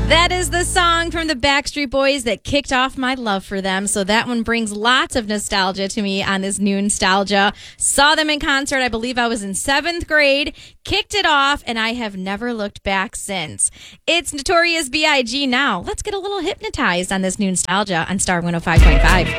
That is the song from the Backstreet Boys that kicked off my love for them. So that one brings lots of nostalgia to me on this new nostalgia. Saw them in concert. I believe I was in 7th grade. Kicked it off, and I have never looked back since. It's Notorious B.I.G. now. Let's get a little hypnotized on this new nostalgia on Star 105.5.